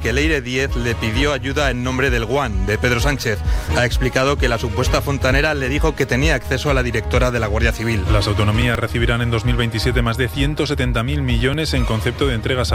que Leire Díez le pidió ayuda en nombre del Guan, de Pedro Sánchez. Ha explicado que la supuesta fontanera le dijo que tenía acceso a la directora de la Guardia Civil. Las autonomías recibirán en 2027 más de 170.000 millones en concepto de entregas